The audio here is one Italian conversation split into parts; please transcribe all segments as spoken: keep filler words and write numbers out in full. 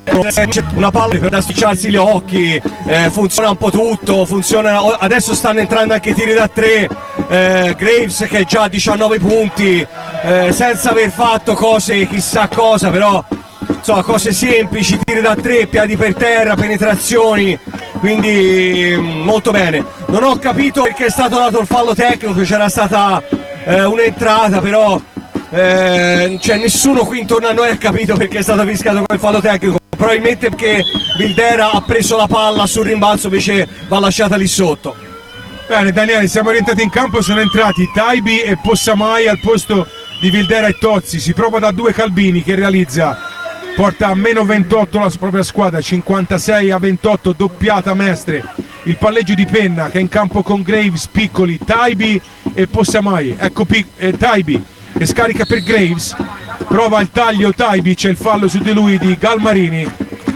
una palla per asticciarsi gli occhi, eh, funziona un po' tutto, funziona, adesso stanno entrando anche i tiri da tre, eh, Graves che è già a diciannove punti, eh, senza aver fatto cose chissà cosa, però insomma cose semplici, tiri da tre, piedi per terra, penetrazioni, quindi molto bene. Non ho capito perché è stato dato il fallo tecnico, c'era stata eh, un'entrata, però eh, cioè nessuno qui intorno a noi ha capito perché è stato fischiato quel fallo tecnico, probabilmente perché Vildera ha preso la palla sul rimbalzo, invece va lasciata lì sotto. Bene Daniele, siamo orientati in campo, sono entrati Taibi e Possamai al posto di Vildera e Tozzi, si prova da due Calbini che realizza, porta a meno ventotto la propria squadra, cinquantasei a ventotto, doppiata Mestre. Il palleggio di Penna che è in campo con Graves, Piccoli, Taibi e Possamai. Ecco Pic- eh, Taibi che scarica per Graves, prova il taglio Taibi, c'è il fallo su di lui di Galmarini.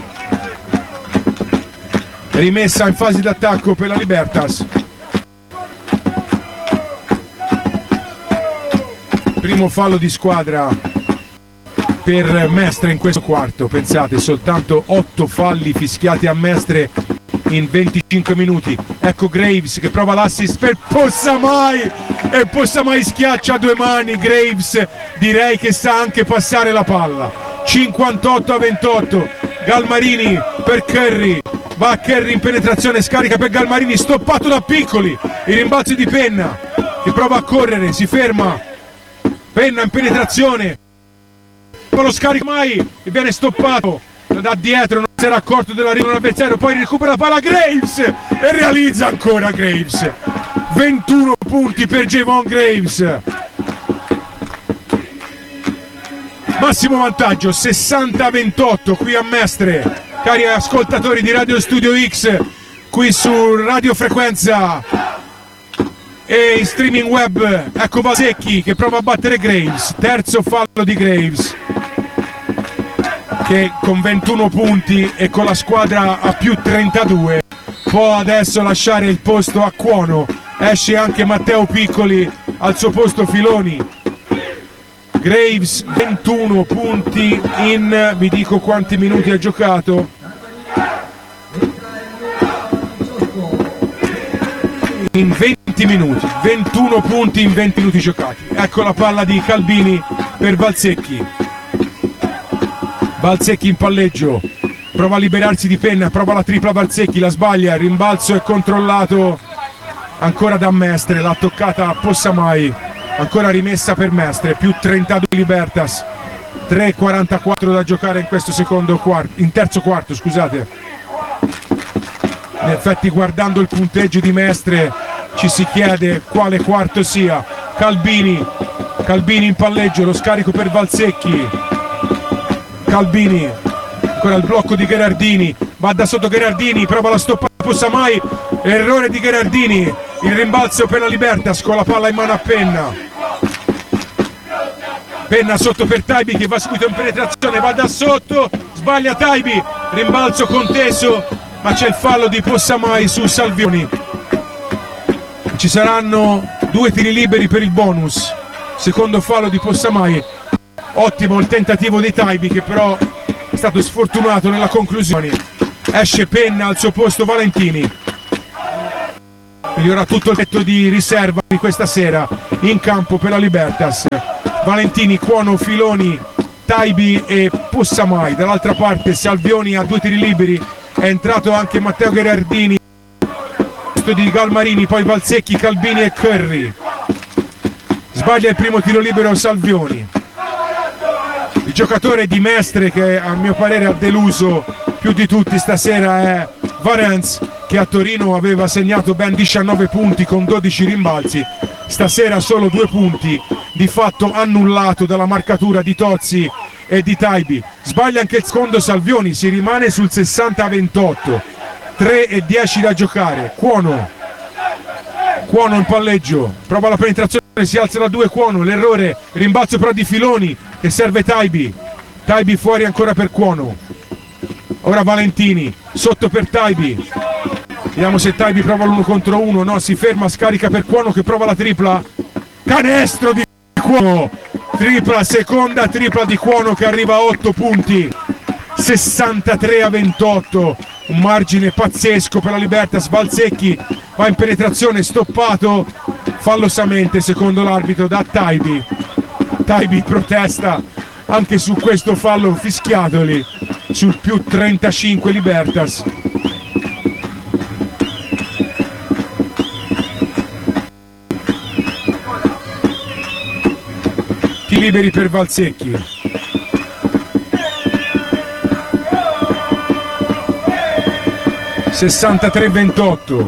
Rimessa in fase d'attacco per la Libertas. Primo fallo di squadra per Mestre in questo quarto, pensate, soltanto otto falli fischiati a Mestre in venticinque minuti. Ecco Graves che prova l'assist per Possamai e Possamai schiaccia a due mani. Graves direi che sa anche passare la palla. cinquantotto a ventotto, Galmarini per Curry, va Curry in penetrazione, scarica per Galmarini, stoppato da Piccoli. Il rimbalzo di Penna che prova a correre, si ferma. Penna in penetrazione, lo scarica mai e viene stoppato da dietro, non si era accorto dell'arrivo dell'avversario, poi recupera la palla Graves e realizza ancora Graves. ventuno punti per Javon Graves, massimo vantaggio sessanta a ventotto qui a Mestre, cari ascoltatori di Radio Studio X, qui su radiofrequenza e in streaming web. Ecco Valsecchi che prova a battere Graves, terzo fallo di Graves che con ventuno punti e con la squadra a più trentadue può adesso lasciare il posto a Cuono. Esce anche Matteo Piccoli, al suo posto Filoni. Graves ventuno punti in, vi dico quanti minuti ha giocato, in venti minuti, ventuno punti in venti minuti giocati. Ecco la palla di Calbini per Valsecchi. Valsecchi in palleggio, prova a liberarsi di Penna, prova la tripla Valsecchi, la sbaglia, il rimbalzo è controllato ancora da Mestre, l'ha toccata a Possamai, ancora rimessa per Mestre, più trentadue Libertas, tre quarantaquattro da giocare in questo secondo quarto, in terzo quarto, scusate. In effetti guardando il punteggio di Mestre ci si chiede quale quarto sia. Calbini, Calbini in palleggio, lo scarico per Valsecchi. Calbini, ancora il blocco di Gherardini, va da sotto Gherardini, prova la stoppa Possamai, errore di Gherardini, il rimbalzo per la Libertas con la palla in mano a Penna. Penna sotto per Taibi che va subito in penetrazione, va da sotto, sbaglia Taibi, rimbalzo conteso, ma c'è il fallo di Possamai su Salvioni. Ci saranno due tiri liberi per il bonus, secondo fallo di Possamai. Ottimo il tentativo di Taibi che però è stato sfortunato nella conclusione. Esce Penna, al suo posto Valentini. Migliora tutto il tetto di riserva di questa sera in campo per la Libertas. Valentini, Cuono, Filoni, Taibi e Possamai. Dall'altra parte Salvioni ha due tiri liberi, è entrato anche Matteo Gherardini di Galmarini, poi Valsecchi, Calbini e Curry. Sbaglia il primo tiro libero Salvioni. Il giocatore di Mestre che a mio parere ha deluso più di tutti stasera è Varenz, che a Torino aveva segnato ben diciannove punti con dodici rimbalzi, stasera solo due punti, di fatto annullato dalla marcatura di Tozzi e di Taibi. Sbaglia anche il secondo Salvioni, si rimane sul sessanta a ventotto, tre e dieci da giocare. Cuono, Cuono in palleggio, prova la penetrazione, si alza da due Cuono, l'errore, rimbalzo però di Filoni che serve Taibi. Taibi fuori ancora per Cuono. Ora Valentini, sotto per Taibi. Vediamo se Taibi prova l'uno contro uno, no, si ferma, scarica per Cuono che prova la tripla. Canestro di Cuono, tripla, seconda tripla di Cuono che arriva a otto punti. sessantatré a ventotto, un margine pazzesco per la Libertas. Valsecchi va in penetrazione, stoppato fallosamente secondo l'arbitro da Taibi. Taibi protesta anche su questo fallo fischiatoli sul più trentacinque Libertas. Ti liberi per Valsecchi. sessantatré a ventotto.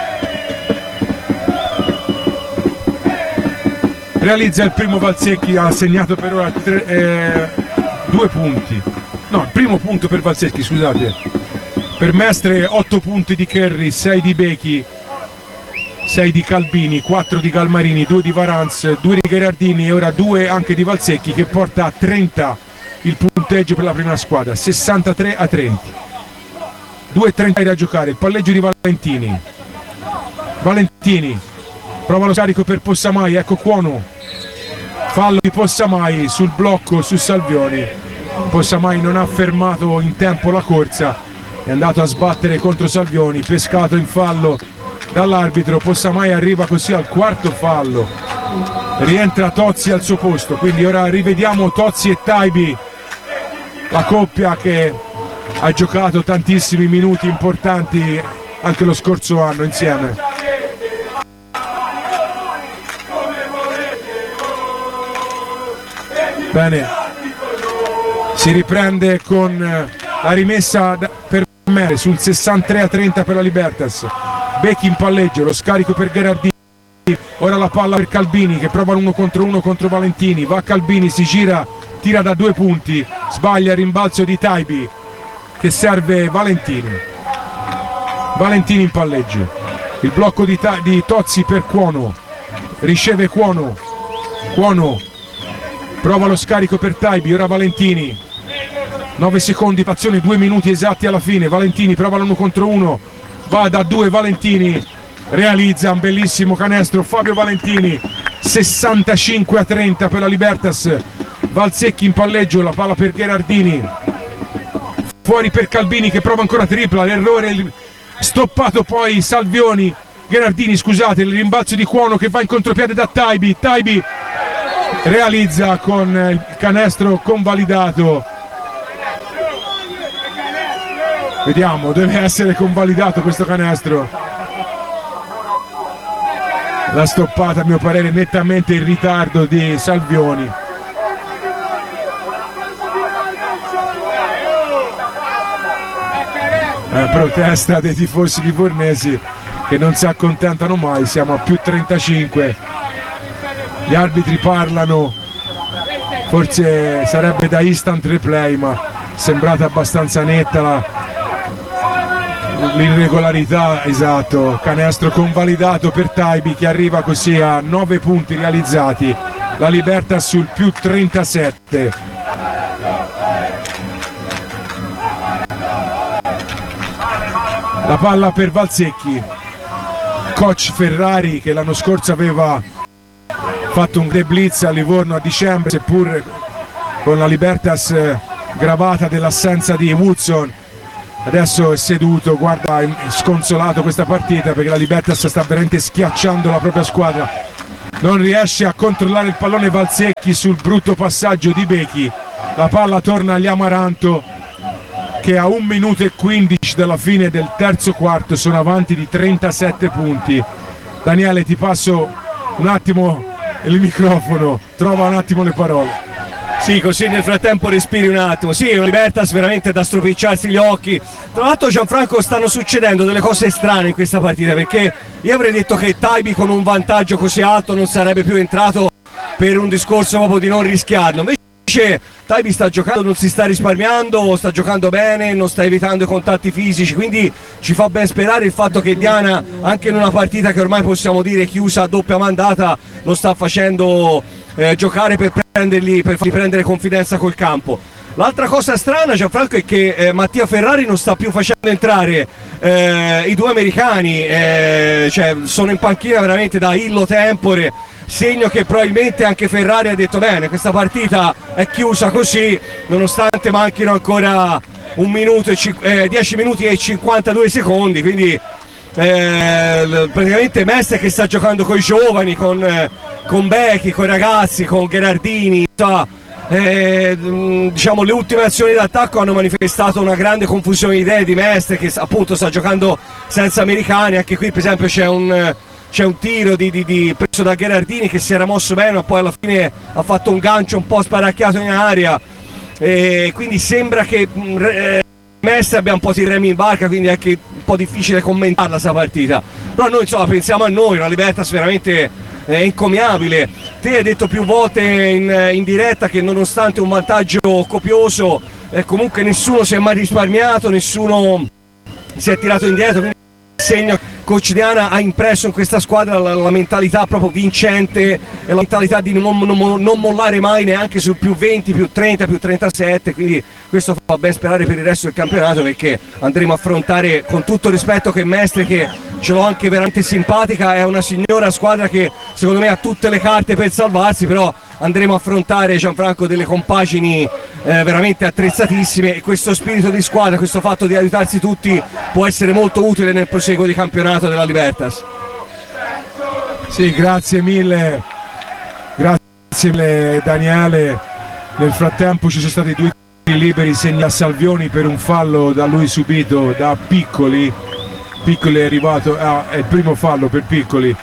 Realizza il primo Valsecchi, ha segnato per ora tre, eh, due punti. No, il primo punto per Valsecchi, scusate. Per Mestre otto punti di Kerry, sei di Becchi, sei di Calbini, quattro di Galmarini, due di Varanz, due di Gherardini e ora due anche di Valsecchi, che porta a trenta il punteggio per la prima squadra, sessantatré a trenta. due e trenta da giocare, il palleggio di Valentini. Valentini prova lo scarico per Possamai, ecco Cuono, fallo di Possamai sul blocco su Salvioni. Possamai non ha fermato in tempo la corsa, è andato a sbattere contro Salvioni, pescato in fallo dall'arbitro. Possamai arriva così al quarto fallo, rientra Tozzi al suo posto, quindi ora rivediamo Tozzi e Taibi, la coppia che ha giocato tantissimi minuti importanti anche lo scorso anno insieme. Bene, si riprende con la rimessa per me sul sessantatré a trenta per la Libertas. Becchi in palleggio, lo scarico per Gherardini, ora la palla per Calbini che prova l'uno contro uno contro Valentini, va Calbini, si gira, tira da due punti, sbaglia il rimbalzo di Taibi che serve Valentini. Valentini in palleggio, il blocco di, di Tozzi per Cuono, riceve Cuono, Cuono prova lo scarico per Taibi, ora Valentini, nove secondi azione, due minuti esatti alla fine. Valentini prova l'uno contro uno, va da due Valentini, realizza un bellissimo canestro Fabio Valentini, sessantacinque a trenta per la Libertas. Valsecchi in palleggio, la palla per Gherardini, fuori per Calbini che prova ancora tripla, l'errore stoppato poi Salvioni, Gherardini scusate, il rimbalzo di Cuono che va in contropiede da Taibi, Taibi realizza con il canestro convalidato. Vediamo, deve essere convalidato questo canestro. La stoppata a mio parere nettamente in ritardo di Salvioni. Eh, protesta dei tifosi livornesi che non si accontentano mai, siamo a più trentacinque, gli arbitri parlano, forse sarebbe da instant replay ma sembrata abbastanza netta la, l'irregolarità. Esatto, canestro convalidato per Taibi che arriva così a nove punti realizzati, la Libertas sul più trentasette. La palla per Valsecchi, coach Ferrari che l'anno scorso aveva fatto un grande blitz a Livorno a dicembre, seppur con la Libertas gravata dell'assenza di Woodson, adesso è seduto, guarda sconsolato questa partita perché la Libertas sta veramente schiacciando la propria squadra, non riesce a controllare il pallone Valsecchi sul brutto passaggio di Becchi, la palla torna agli Amaranto che a un minuto e quindici dalla fine del terzo quarto sono avanti di trentasette punti. Daniele, ti passo un attimo il microfono, trova un attimo le parole. Sì, così nel frattempo respiri un attimo. Sì, una Libertas veramente da stropicciarsi gli occhi. Tra l'altro, Gianfranco, stanno succedendo delle cose strane in questa partita, perché io avrei detto che Taibi con un vantaggio così alto non sarebbe più entrato per un discorso proprio di non rischiarlo. Invece Taibi sta giocando, non si sta risparmiando, sta giocando bene, non sta evitando i contatti fisici, quindi ci fa ben sperare il fatto che Diana, anche in una partita che ormai possiamo dire chiusa a doppia mandata, lo sta facendo eh, giocare per prenderli, per fargli prendere confidenza col campo. L'altra cosa strana, Gianfranco, è che eh, Mattia Ferrari non sta più facendo entrare eh, i due americani, eh, cioè sono in panchina veramente da illo tempore, segno che probabilmente anche Ferrari ha detto bene, questa partita è chiusa così, nonostante manchino ancora un minuto e cinqu- eh, dieci minuti e cinquantadue secondi, quindi eh, praticamente Mestre che sta giocando con i giovani, con, eh, con Becchi, con i ragazzi, con Gherardini, so, Eh, diciamo le ultime azioni d'attacco hanno manifestato una grande confusione di idee di Mestre, che appunto sta giocando senza americani. Anche qui per esempio c'è un, c'è un tiro di, di, di preso da Gherardini che si era mosso bene, ma poi alla fine ha fatto un gancio un po' sparacchiato in aria, e quindi sembra che eh, Mestre abbia un po' di remi in barca, quindi è anche un po' difficile commentarla sta partita. Però noi insomma pensiamo a noi, una Libertas veramente è encomiabile. Te hai detto più volte in, in diretta che nonostante un vantaggio copioso eh, comunque nessuno si è mai risparmiato, nessuno si è tirato indietro, quindi il segno Coach Diana ha impresso in questa squadra la, la mentalità proprio vincente e la mentalità di non, non, non mollare mai neanche sul più venti, più trenta, più trentasette, quindi questo fa ben sperare per il resto del campionato, perché andremo a affrontare, con tutto il rispetto che Mestre, che ce l'ho anche veramente simpatica, è una signora squadra che secondo me ha tutte le carte per salvarsi, però andremo a affrontare, Gianfranco, delle compagini eh, veramente attrezzatissime, e questo spirito di squadra, questo fatto di aiutarsi tutti può essere molto utile nel proseguo di campionato della Libertas. Sì, grazie mille, grazie mille Daniele. Nel frattempo ci sono stati due tiri liberi segnati a Salvioni per un fallo da lui subito da Piccoli. Piccoli è arrivato, ah, è il primo fallo per Piccoli.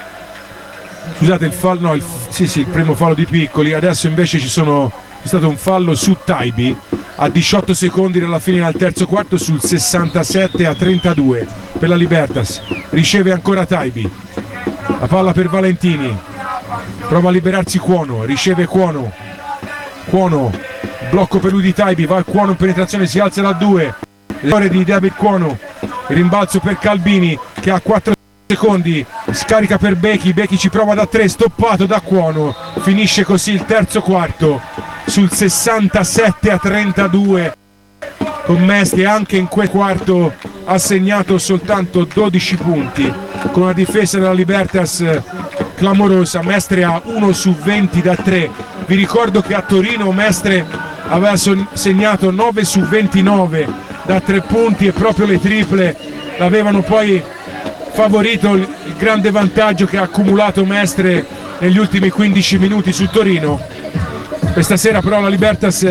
Scusate, il fallo, no, il, sì sì, il primo fallo di Piccoli. Adesso invece ci sono, c'è stato un fallo su Taibi a diciotto secondi dalla fine del terzo quarto sul sessantasette a trentadue per la Libertas. Riceve ancora Taibi, la palla per Valentini, prova a liberarsi Cuono, riceve Cuono, Cuono, blocco per lui di Taibi, va Cuono in penetrazione, si alza da due, l'errore di David Cuono, il rimbalzo per Calbini che ha quattro secondi, scarica per Becchi, Becchi ci prova da tre, stoppato da Cuono, finisce così il terzo quarto sul sessantasette a trentadue, con Mestre che anche in quel quarto ha segnato soltanto dodici punti, con una difesa della Libertas clamorosa. Mestre ha uno su venti da tre. Vi ricordo che a Torino Mestre aveva segnato nove su ventinove da tre punti, e proprio le triple l'avevano poi favorito il grande vantaggio che ha accumulato Mestre negli ultimi quindici minuti su Torino. Questa sera però la Libertas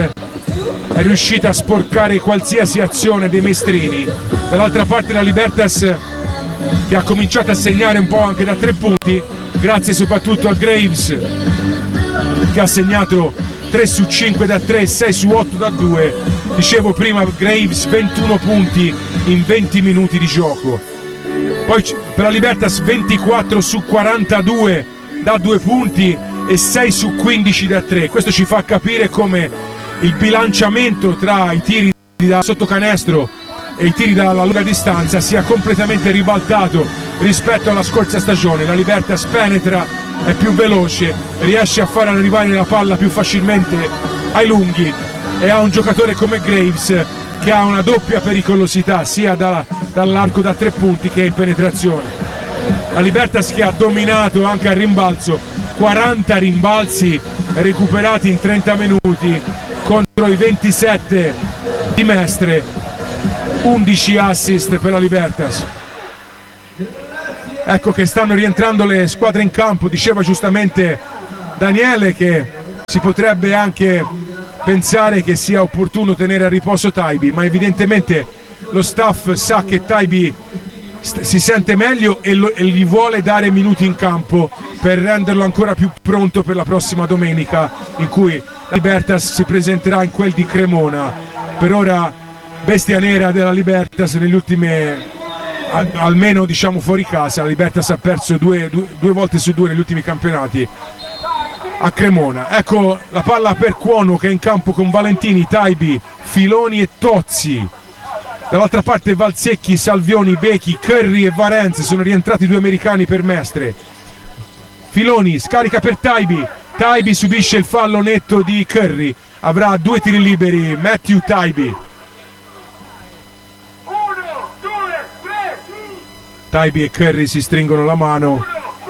è riuscita a sporcare qualsiasi azione dei mestrini. Dall'altra parte la Libertas che ha cominciato a segnare un po' anche da tre punti, grazie soprattutto a Graves che ha segnato tre su cinque da tre, sei su otto da due. Dicevo prima, Graves ventuno punti in venti minuti di gioco. Poi per la Libertas ventiquattro su quarantadue da due punti e sei su quindici da tre. Questo ci fa capire come il bilanciamento tra i tiri da sottocanestro e i tiri dalla lunga distanza sia completamente ribaltato rispetto alla scorsa stagione. La Libertas penetra, è più veloce, riesce a far arrivare la palla più facilmente ai lunghi, e ha un giocatore come Graves che ha una doppia pericolosità sia da, dall'arco da tre punti che in penetrazione. La Libertas che ha dominato anche al rimbalzo, quaranta rimbalzi recuperati in trenta minuti contro i ventisette di Mestre, undici assist per la Libertas. Ecco che stanno rientrando le squadre in campo. Diceva giustamente Daniele che si potrebbe anche pensare che sia opportuno tenere a riposo Taibi, ma evidentemente lo staff sa che Taibi si sente meglio e, lo, e gli vuole dare minuti in campo per renderlo ancora più pronto per la prossima domenica, in cui la Libertas si presenterà in quel di Cremona. Per ora bestia nera della Libertas negli ultimi, al, almeno diciamo fuori casa. La Libertas ha perso due, due, due volte su due negli ultimi campionati a Cremona. Ecco la palla per Cuono che è in campo con Valentini, Taibi, Filoni e Tozzi. Dall'altra parte Valsecchi, Salvioni, Becchi, Curry e Varenz, sono rientrati due americani per Mestre. Filoni scarica per Taibi, Taibi subisce il fallo netto di Curry, avrà due tiri liberi Matthew Taibi. Taibi e Curry si stringono la mano.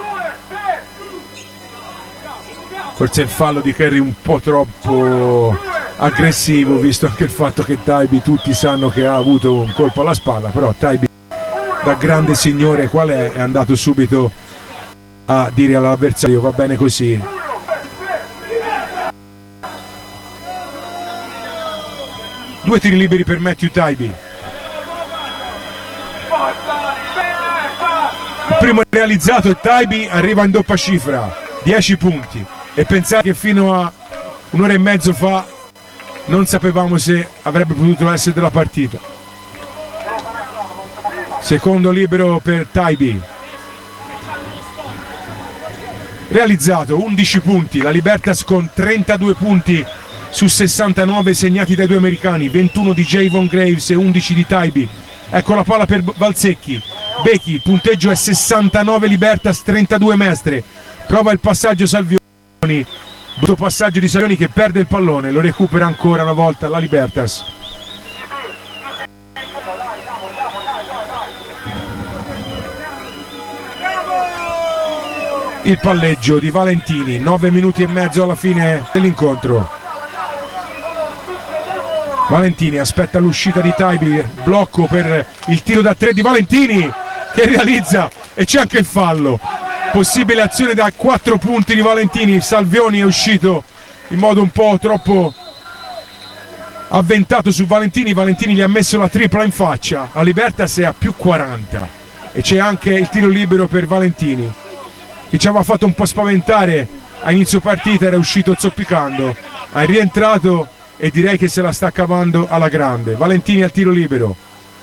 Forse il fallo di Curry un po' troppo aggressivo, visto anche il fatto che Taibi tutti sanno che ha avuto un colpo alla spalla, però Taibi da grande signore qual è è andato subito a dire all'avversario va bene così. Due tiri liberi per Matthew Taibi. Il primo realizzato e Taibi arriva in doppia cifra, dieci punti. E pensate che fino a un'ora e mezzo fa non sapevamo se avrebbe potuto essere della partita. Secondo libero per Taibi. Realizzato, undici punti, la Libertas con trentadue punti su sessantanove segnati dai due americani, ventuno di Javon Graves e undici di Taibi. Ecco la palla per Valsecchi. Becchi, il punteggio è sessantanove Libertas, trentadue Mestre. Prova il passaggio Salvioni. Brutto passaggio di Salvioni che perde il pallone, lo recupera ancora una volta la Libertas. Il palleggio di Valentini, nove minuti e mezzo alla fine dell'incontro. Valentini aspetta l'uscita di Taibi, blocco per il tiro da tre di Valentini che realizza e c'è anche il fallo. Possibile azione da quattro punti di Valentini. Salvioni è uscito in modo un po' troppo avventato su Valentini. Valentini gli ha messo la tripla in faccia. La Libertas è a più quaranta e c'è anche il tiro libero per Valentini, che ci aveva fatto un po' spaventare a inizio partita, era uscito zoppicando, è rientrato e direi che se la sta cavando alla grande. Valentini al tiro libero,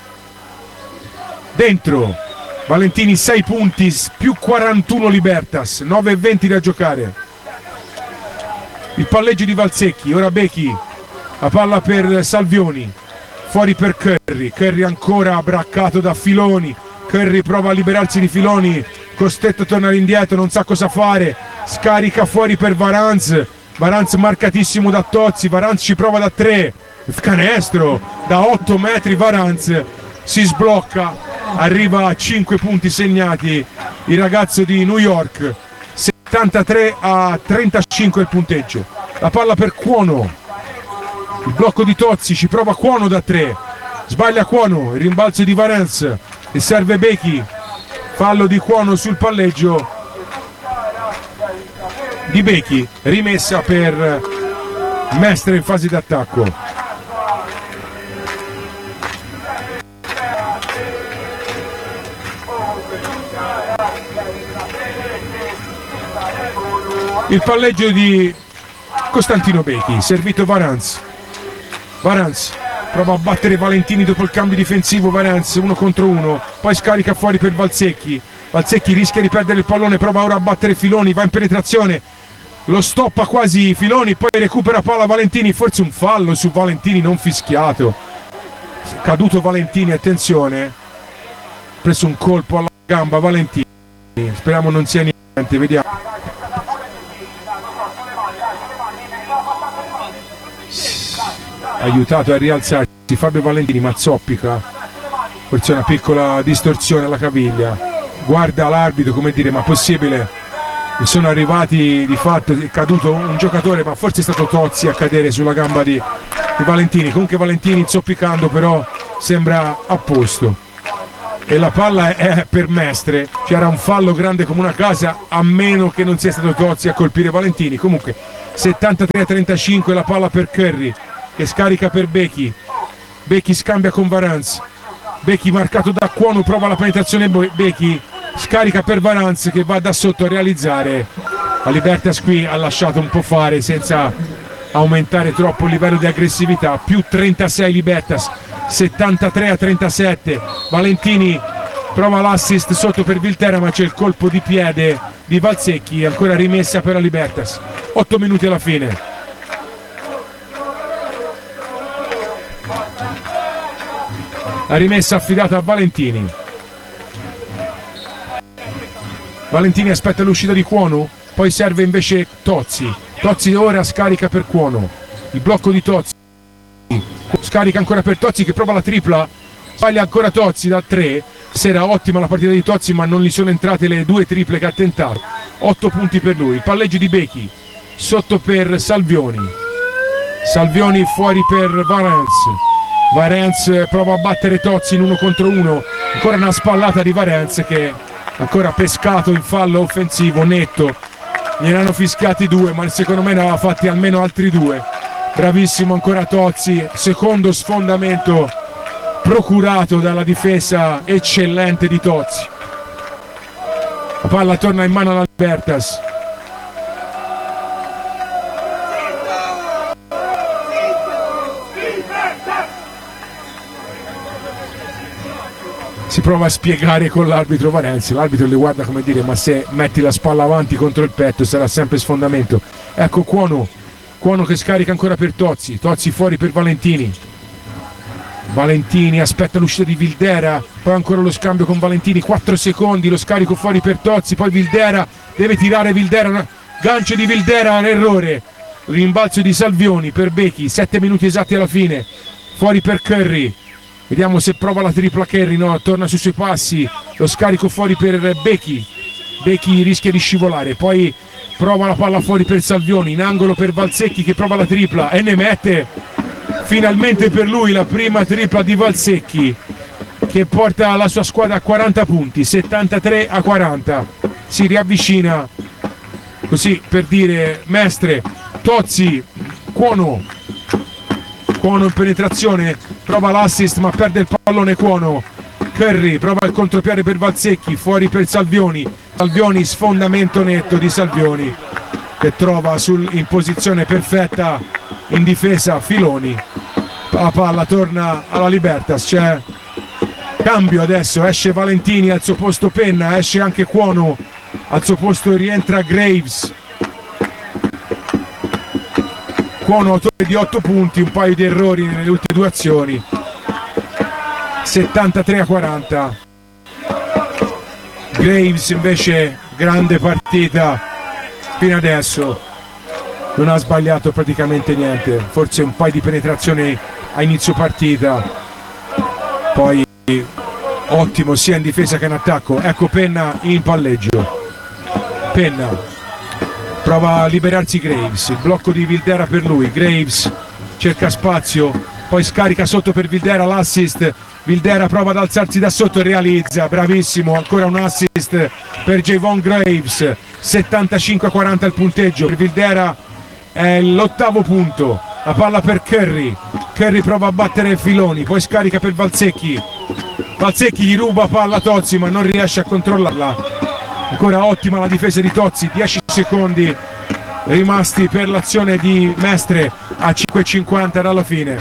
dentro. Valentini sei punti, più quarantuno Libertas, nove e venti da giocare. Il palleggio di Valsecchi, ora Becchi, la palla per Salvioni, fuori per Curry, Curry ancora braccato da Filoni, Curry prova a liberarsi di Filoni, costretto a tornare indietro, non sa cosa fare, scarica fuori per Varanz, Varanz marcatissimo da Tozzi, Varanz ci prova da tre, canestro da otto metri, Varanz si sblocca. Arriva a cinque punti segnati il ragazzo di New York, settantatré a trentacinque il punteggio. La palla per Cuono, il blocco di Tozzi, ci prova Cuono da tre, sbaglia Cuono, il rimbalzo di Varanz e serve Becchi, fallo di Cuono sul palleggio di Becchi, rimessa per Mestre in fase d'attacco. Il palleggio di Costantino Becchi, servito Varanz. Varanz prova a battere Valentini dopo il cambio difensivo. Varanz uno contro uno, poi scarica fuori per Valsecchi. Valsecchi rischia di perdere il pallone, prova ora a battere Filoni, va in penetrazione, lo stoppa quasi Filoni, poi recupera palla Valentini, forse un fallo su Valentini non fischiato. Caduto Valentini, attenzione, ha preso un colpo alla gamba Valentini, speriamo non sia niente, vediamo. Aiutato a rialzarsi Fabio Valentini, ma zoppica, forse una piccola distorsione alla caviglia, guarda l'arbitro come dire ma possibile, mi sono arrivati di fatto, è caduto un giocatore ma forse è stato Tozzi a cadere sulla gamba di, di Valentini. Comunque Valentini zoppicando però sembra a posto e la palla è per Mestre, c'era un fallo grande come una casa a meno che non sia stato Tozzi a colpire Valentini. Comunque settantatré a trentacinque la palla per Curry che scarica per Becchi, Becchi scambia con Varanz, Becchi marcato da Cuono, prova la penetrazione Becchi, scarica per Varanz che va da sotto a realizzare. La Libertas qui ha lasciato un po' fare senza aumentare troppo il livello di aggressività, più trentasei Libertas, settantatré a trentasette. Valentini prova l'assist sotto per Vilterra ma c'è il colpo di piede di Valsecchi, ancora rimessa per la Libertas, otto minuti alla fine. La rimessa affidata a Valentini. Valentini aspetta l'uscita di Cuono, poi serve invece Tozzi. Tozzi ora scarica per Cuono. il blocco di Tozzi, scarica ancora per Tozzi che prova la tripla, sbaglia ancora Tozzi da tre. Sera ottima la partita di Tozzi, ma non gli sono entrate le due triple che ha tentato. otto punti per lui. Il palleggio di Becchi sotto per Salvioni, Salvioni fuori per Varens. Varens prova a battere Tozzi in uno contro uno, ancora una spallata di Varens che ancora pescato in fallo offensivo netto. Gliene hanno fischiati due, ma secondo me ne aveva fatti almeno altri due. Bravissimo ancora Tozzi, secondo sfondamento procurato dalla difesa eccellente di Tozzi. La palla torna in mano alla Libertas. Si prova a spiegare con l'arbitro Varenzi, l'arbitro li guarda come dire: ma se metti la spalla avanti contro il petto sarà sempre sfondamento. Ecco Cuono, Cuono che scarica ancora per Tozzi, Tozzi fuori per Valentini. Valentini aspetta l'uscita di Vildera, poi ancora lo scambio con Valentini, quattro secondi, lo scarico fuori per Tozzi, poi Vildera deve tirare, Vildera, gancio di Vildera, un errore, rimbalzo di Salvioni per Becchi, sette minuti esatti alla fine, fuori per Curry, vediamo se prova la tripla Curry, no, torna sui suoi passi, lo scarico fuori per Becchi, Becchi rischia di scivolare, poi prova la palla fuori per Salvioni, in angolo per Valsecchi che prova la tripla e ne mette. Finalmente per lui la prima tripla di Valsecchi che porta la sua squadra a quaranta punti, settantatré a quaranta. Si riavvicina così per dire Mestre, Tozzi, Cuono. Cuono in penetrazione, prova l'assist ma perde il pallone Cuono. Curry prova il contropiede per Valsecchi, fuori per Salvioni. Salvioni, sfondamento netto di Salvioni che trova sul, in posizione perfetta in difesa Filoni. La palla torna alla Libertas, c'è cambio adesso, esce Valentini, al suo posto Penna, esce anche Cuono, al suo posto rientra Graves. Cuono autore di otto punti, un paio di errori nelle ultime due azioni. settantatré a quaranta. Graves invece grande partita fino adesso, non ha sbagliato praticamente niente, forse un paio di penetrazioni a inizio partita, poi ottimo sia in difesa che in attacco. Ecco Penna in palleggio, Penna prova a liberarsi Graves, il blocco di Vildera per lui, Graves cerca spazio, poi scarica sotto per Vildera, l'assist, Vildera prova ad alzarsi da sotto e realizza, bravissimo, ancora un assist per Javon Graves. Settantacinque a quaranta il punteggio per Vildera, è l'ottavo punto. La palla per Curry, Curry prova a battere Filoni, poi scarica per Valsecchi, Valsecchi gli ruba palla a Tozzi ma non riesce a controllarla. Ancora ottima la difesa di Tozzi, dieci secondi rimasti per l'azione di Mestre a cinque e cinquanta dalla fine.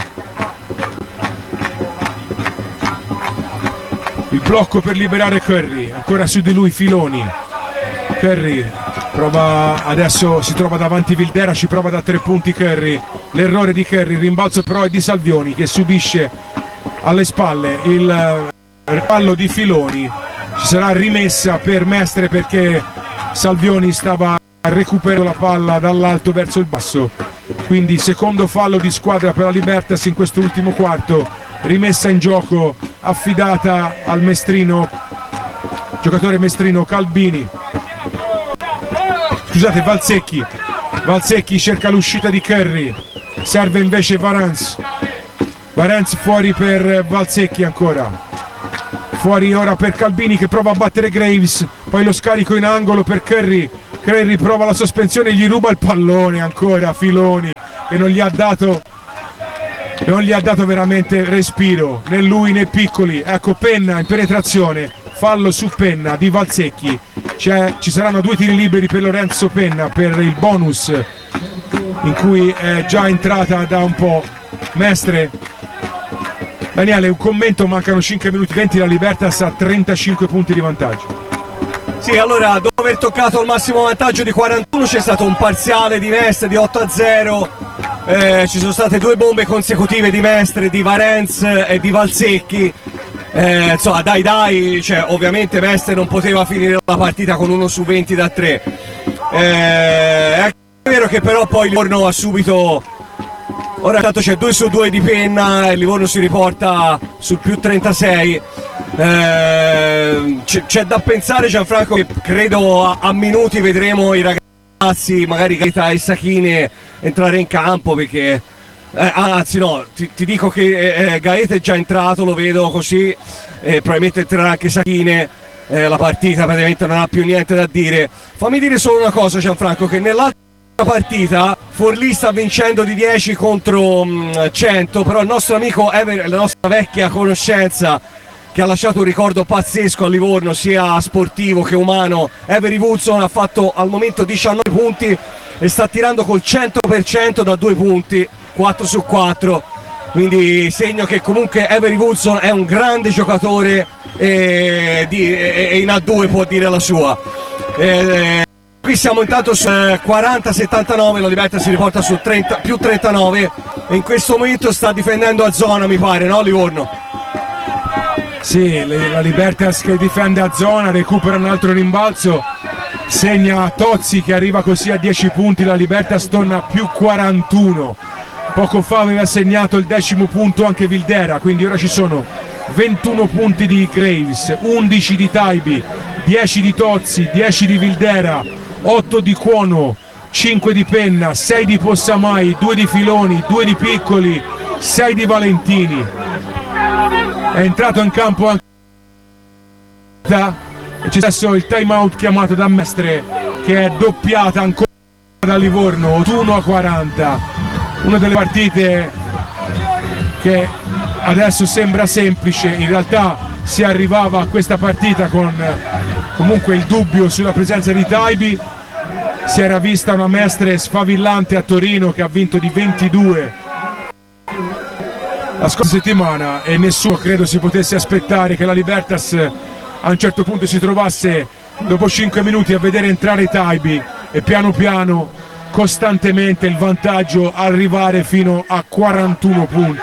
Il blocco per liberare Curry, ancora su di lui Filoni. Curry prova, adesso si trova davanti Vildera, ci prova da tre punti Curry, l'errore di Curry, il rimbalzo però è di Salvioni che subisce alle spalle il fallo di Filoni. Ci sarà rimessa per Mestre perché Salvioni stava recuperando la palla dall'alto verso il basso, quindi secondo fallo di squadra per la Libertas in questo ultimo quarto, rimessa in gioco affidata al mestrino, giocatore mestrino Calbini. Scusate, Valsecchi Valsecchi cerca l'uscita di Curry, serve invece Varens, Varens fuori per Valsecchi, ancora fuori ora per Calbini che prova a battere Graves, poi lo scarico in angolo per Curry, Curry prova la sospensione, gli ruba il pallone ancora Filoni che non gli ha dato non gli ha dato veramente respiro né lui né Piccoli. Ecco Penna in penetrazione, fallo su Penna di Valsecchi. C'è, ci saranno due tiri liberi per Lorenzo Penna per il bonus in cui è già entrata da un po'. Mestre, Daniele, un commento, mancano cinque minuti venti, la Libertas ha trentacinque punti di vantaggio. Sì, allora dopo aver toccato il massimo vantaggio di quarantuno c'è stato un parziale di Mestre di otto a zero, eh, ci sono state due bombe consecutive di Mestre, di Varens e di Valsecchi. Eh, insomma dai dai, cioè, ovviamente Mestre non poteva finire la partita con uno su venti da tre. Eh, è vero che però poi il Livorno ha subito ora intanto c'è due su due di Penna e Livorno si riporta sul più trentasei. Eh, c'è, c'è da pensare, Gianfranco, che credo a, a minuti vedremo i ragazzi, magari Gaeta e Sachine, entrare in campo, perché eh, anzi no, ti, ti dico che eh, Gaeta è già entrato, lo vedo così, eh, probabilmente entrerà anche Sachine. Eh, la partita praticamente non ha più niente da dire. Fammi dire solo una cosa, Gianfranco, che nell'altra partita Forlì sta vincendo di dieci contro mh, cento, però il nostro amico Ever, la nostra vecchia conoscenza che ha lasciato un ricordo pazzesco a Livorno sia sportivo che umano, Avery Woodson ha fatto al momento diciannove punti e sta tirando col cento per cento da due punti, quattro su quattro, quindi segno che comunque Avery Woodson è un grande giocatore e, di, e in A due può dire la sua. E, qui siamo intanto su quaranta settantanove, la Libertà si riporta su trenta, più trentanove e in questo momento sta difendendo a zona, mi pare, no Livorno? Sì, la Libertas che difende a zona, recupera un altro rimbalzo, segna Tozzi che arriva così a dieci punti, la Libertas torna a più quarantuno. Poco fa aveva segnato il decimo punto anche Vildera, quindi ora ci sono ventuno punti di Graves, undici di Taibi, dieci di Tozzi, dieci di Vildera, otto di Cuono, cinque di Penna, sei di Possamai, due di Filoni, due di Piccoli, sei di Valentini. È entrato in campo anche e c'è adesso il time out chiamato da Mestre, che è doppiata ancora da Livorno, ottantuno a quaranta. Una delle partite che adesso sembra semplice, in realtà si arrivava a questa partita con comunque il dubbio sulla presenza di Taibi. Si era vista una Mestre sfavillante a Torino che ha vinto di ventidue la scorsa settimana e nessuno credo si potesse aspettare che la Libertas a un certo punto si trovasse dopo cinque minuti a vedere entrare Taibi e piano piano costantemente il vantaggio arrivare fino a quarantuno punti.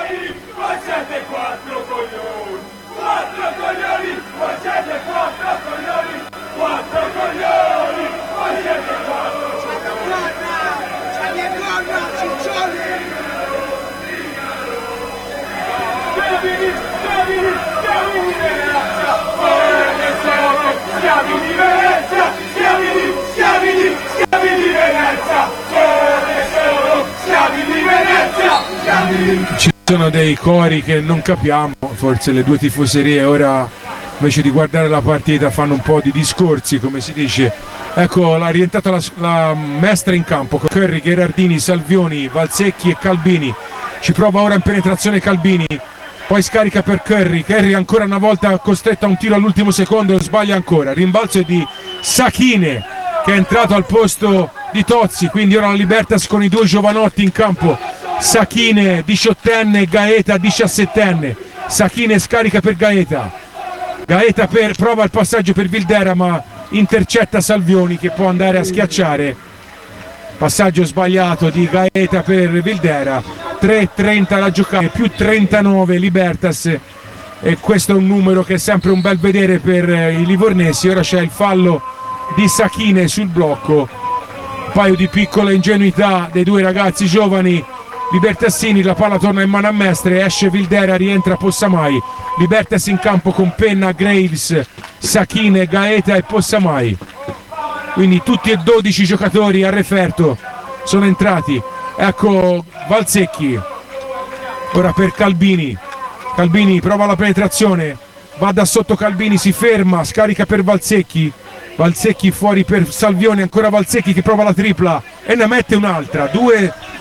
Ci sono dei cori che non capiamo, forse le due tifoserie ora invece di guardare la partita fanno un po' di discorsi, come si dice. Ecco, l'ha rientrata la, la Mestre in campo con Curry, Gherardini, Salvioni, Valsecchi e Calbini. Ci prova ora in penetrazione Calbini, poi scarica per Curry, Curry ancora una volta costretto a un tiro all'ultimo secondo e sbaglia ancora. Rimbalzo è di Sachine che è entrato al posto di Tozzi, quindi ora la Libertas con i due giovanotti in campo, Sachine diciottenne, Gaeta diciassettenne. Sachine scarica per Gaeta, Gaeta per, prova il passaggio per Vildera ma intercetta Salvioni che può andare a schiacciare. Passaggio sbagliato di Gaeta per Vildera. Tre e trenta la giocata, più trentanove Libertas e questo è un numero che è sempre un bel vedere per i livornesi. Ora c'è il fallo di Sachine sul blocco, un paio di piccole ingenuità dei due ragazzi giovani libertassini. La palla torna in mano a Mestre, esce Vildera, rientra Possamai. Libertas in campo con Penna, Graves, Sachine, Gaeta e Possamai, quindi tutti e dodici giocatori a referto sono entrati. Ecco Valsecchi ora per Calbini, Calbini prova la penetrazione, va da sotto Calbini, si ferma, scarica per Valsecchi, Valsecchi fuori per Salvioni, ancora Valsecchi che prova la tripla e ne mette un'altra. Due